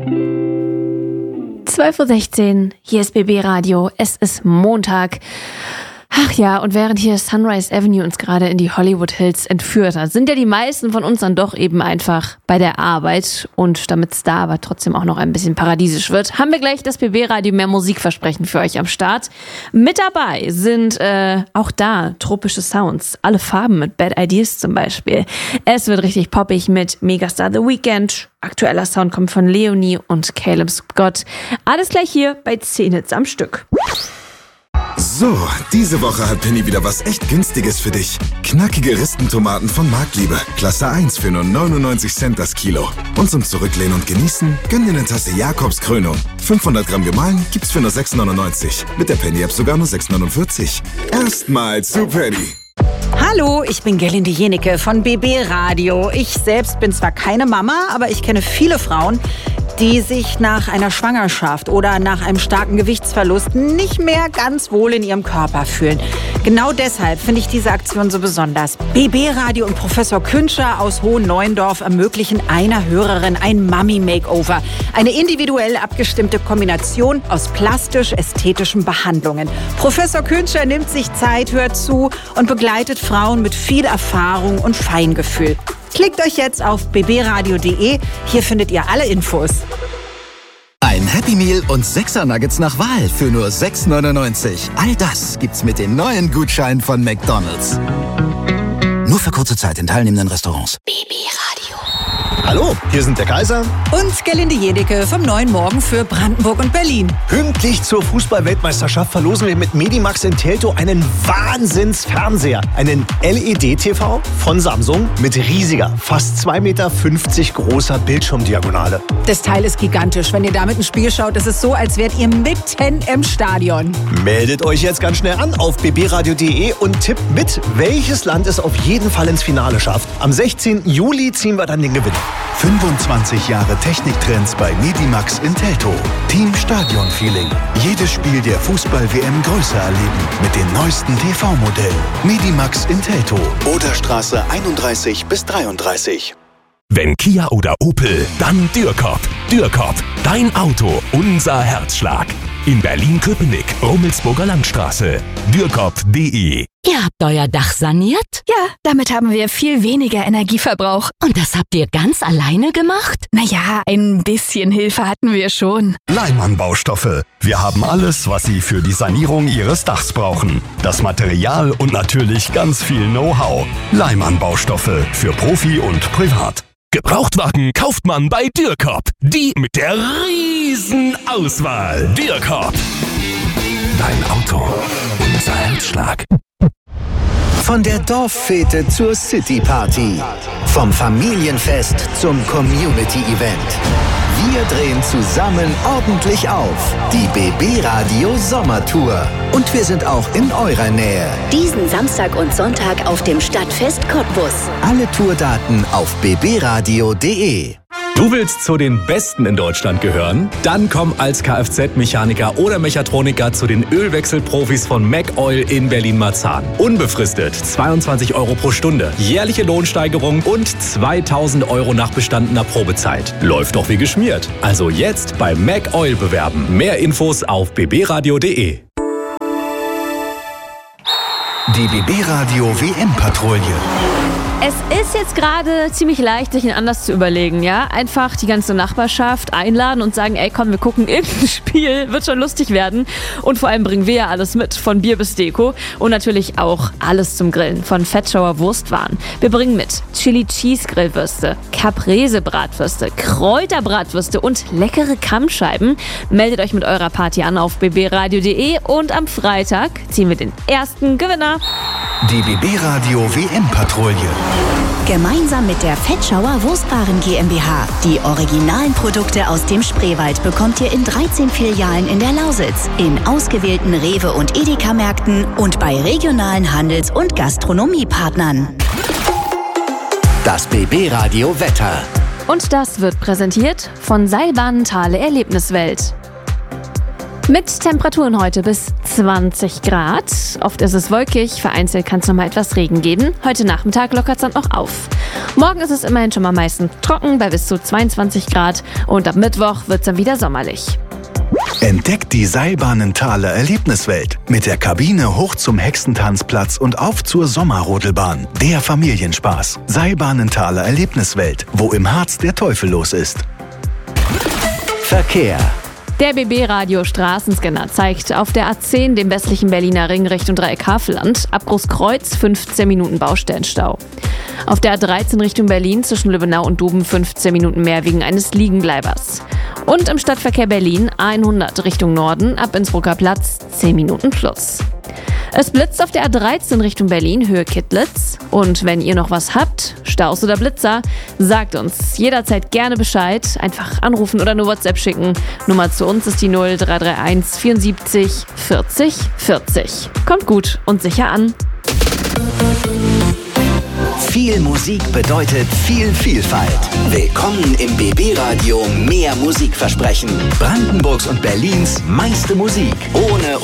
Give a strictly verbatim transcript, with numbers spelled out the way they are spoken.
zwölf Uhr sechzehn, hier ist B B Radio, es ist Montag. Ach ja, und während hier Sunrise Avenue uns gerade in die Hollywood Hills entführt hat, sind ja die meisten von uns dann doch eben einfach bei der Arbeit. Und damit es da aber trotzdem auch noch ein bisschen paradiesisch wird, haben wir gleich das B B Radio mehr Musikversprechen für euch am Start. Mit dabei sind äh, auch da tropische Sounds, alle Farben mit Bad Ideas zum Beispiel. Es wird richtig poppig mit Megastar The Weeknd. Aktueller Sound kommt von Leonie und Caleb Scott. Alles gleich hier bei zehn Hits am Stück. So, diese Woche hat Penny wieder was echt Günstiges für dich. Knackige Ristentomaten von Marktliebe. Klasse eins für nur neunundneunzig Cent das Kilo. Und zum Zurücklehnen und Genießen, gönn dir eine Tasse Jakobs Krönung. fünfhundert Gramm gemahlen gibt's für nur sechs neunundneunzig. Mit der Penny-App sogar nur sechs neunundvierzig. Erstmal zu Penny. Hallo, ich bin Gerlinde Jenecke von B B Radio. Ich selbst bin zwar keine Mama, aber ich kenne viele Frauen, die sich nach einer Schwangerschaft oder nach einem starken Gewichtsverlust nicht mehr ganz wohl in ihrem Körper fühlen. Genau deshalb finde ich diese Aktion so besonders. B B Radio und Professor Künscher aus Hohen-Neuendorf ermöglichen einer Hörerin ein Mummy-Makeover. Eine individuell abgestimmte Kombination aus plastisch-ästhetischen Behandlungen. Professor Künscher nimmt sich Zeit, hört zu und begleitet Frauen mit viel Erfahrung und Feingefühl. Klickt euch jetzt auf b b radio punkt d e. Hier findet ihr alle Infos. Ein Happy Meal und sechser Nuggets nach Wahl für nur sechs neunundneunzig. All das gibt's mit den neuen Gutscheinen von McDonald's. Nur für kurze Zeit in teilnehmenden Restaurants. B B Radio. Hallo, hier sind der Kaiser und Gerlinde Jenecke vom Neuen Morgen für Brandenburg und Berlin. Pünktlich zur Fußball-Weltmeisterschaft verlosen wir mit Medimax in Teltow einen Wahnsinnsfernseher. Einen L E D-T V von Samsung mit riesiger, fast zwei Meter fünfzig großer Bildschirmdiagonale. Das Teil ist gigantisch. Wenn ihr damit ein Spiel schaut, ist es so, als wärt ihr mitten im Stadion. Meldet euch jetzt ganz schnell an auf b b radio punkt d e und tippt mit, welches Land es auf jeden Fall ins Finale schafft. Am sechzehnten Juli ziehen wir dann den Gewinner. fünfundzwanzig Jahre Techniktrends bei Medimax in Teltow. Team Stadion Feeling. Jedes Spiel der Fußball-W M größer erleben mit den neuesten T V-Modellen. Medimax in Teltow. Oderstraße einunddreißig bis dreiunddreißig. Wenn Kia oder Opel, dann Dürkop. Dürkop, dein Auto, unser Herzschlag. In Berlin-Köpenick, Rummelsburger Landstraße. Dürkop punkt d e. Ihr habt euer Dach saniert? Ja, damit haben wir viel weniger Energieverbrauch. Und das habt ihr ganz alleine gemacht? Naja, ein bisschen Hilfe hatten wir schon. Leimann Baustoffe. Wir haben alles, was Sie für die Sanierung Ihres Dachs brauchen. Das Material und natürlich ganz viel Know-how. Leimann Baustoffe für Profi und Privat. Gebrauchtwagen kauft man bei Dürkop. Die mit der riesen Auswahl. Dürkop. Dein Auto, unser Herzschlag. Von der Dorffete zur City-Party. Vom Familienfest zum Community-Event. Wir drehen zusammen ordentlich auf. Die B B Radio Sommertour. Und wir sind auch in eurer Nähe. Diesen Samstag und Sonntag auf dem Stadtfest Cottbus. Alle Tourdaten auf b b radio punkt d e. Du willst zu den Besten in Deutschland gehören? Dann komm als Kfz-Mechaniker oder Mechatroniker zu den Ölwechselprofis von McOil in Berlin-Marzahn. Unbefristet zweiundzwanzig Euro pro Stunde, jährliche Lohnsteigerung und zweitausend Euro nach bestandener Probezeit. Läuft doch wie geschmiert. Also jetzt bei McOil bewerben. Mehr Infos auf b b radio punkt d e. Die B B Radio W M-Patrouille. Es ist jetzt gerade ziemlich leicht, sich ein anders zu überlegen, ja? Einfach die ganze Nachbarschaft einladen und sagen, ey komm, wir gucken irgendein Spiel, wird schon lustig werden. Und vor allem bringen wir ja alles mit, von Bier bis Deko. Und natürlich auch alles zum Grillen, von Fettschauer Wurstwaren. Wir bringen mit Chili Cheese Grillwürste, Caprese Bratwürste, Kräuterbratwürste und leckere Kammscheiben. Meldet euch mit eurer Party an auf b b radio punkt d e und am Freitag ziehen wir den ersten Gewinner. Die B B Radio W M-Patrouille. Gemeinsam mit der Fettschauer Wurstwaren GmbH. Die originalen Produkte aus dem Spreewald bekommt ihr in dreizehn Filialen in der Lausitz, in ausgewählten Rewe- und Edeka-Märkten und bei regionalen Handels- und Gastronomiepartnern. Das B B Radio Wetter. Und das wird präsentiert von Seilbahnen Thale Erlebniswelt. Mit Temperaturen heute bis zwanzig Grad. Oft ist es wolkig, vereinzelt kann es noch mal etwas Regen geben. Heute Nachmittag lockert es dann auch auf. Morgen ist es immerhin schon mal meistens trocken bei bis zu zweiundzwanzig Grad und ab Mittwoch wird es dann wieder sommerlich. Entdeckt die Seilbahnenthaler Erlebniswelt. Mit der Kabine hoch zum Hexentanzplatz und auf zur Sommerrodelbahn. Der Familienspaß. Seilbahnenthaler Erlebniswelt, wo im Harz der Teufel los ist. Verkehr. Der B B-Radio Straßenscanner zeigt auf der A zehn, dem westlichen Berliner Ring Richtung Dreieck Havelland, ab Großkreuz fünfzehn Minuten Baustellenstau. Auf der A dreizehn Richtung Berlin zwischen Lübbenau und Duben fünfzehn Minuten mehr wegen eines Liegenbleibers. Und im Stadtverkehr Berlin A hundert Richtung Norden, ab Innsbrucker Platz zehn Minuten plus. Es blitzt auf der A dreizehn Richtung Berlin, Höhe Kittlitz. Und wenn ihr noch was habt, Staus oder Blitzer, sagt uns jederzeit gerne Bescheid. Einfach anrufen oder eine WhatsApp schicken. Nummer zu uns ist die null drei drei eins vierundsiebzig vierzig vierzig. Kommt gut und sicher an. Viel Musik bedeutet viel Vielfalt. Willkommen im B B-Radio Mehr Musikversprechen. Brandenburgs und Berlins meiste Musik. Ohne